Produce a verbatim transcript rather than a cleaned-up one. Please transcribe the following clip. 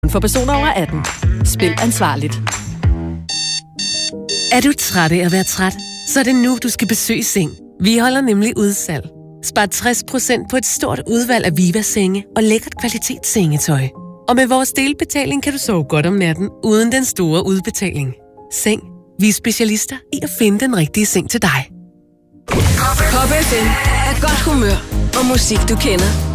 kun for personer over atten. Spil ansvarligt. Er du træt af at være træt? Så er det nu, du skal besøge Seng. Vi holder nemlig udsalg. Spar tres procent på et stort udvalg af Viva-senge og lækkert kvalitetssengetøj. Og med vores delbetaling kan du sove godt om natten, uden den store udbetaling. Seng. Vi er specialister i at finde den rigtige seng til dig. Pop F M er godt humør og musik, du kender.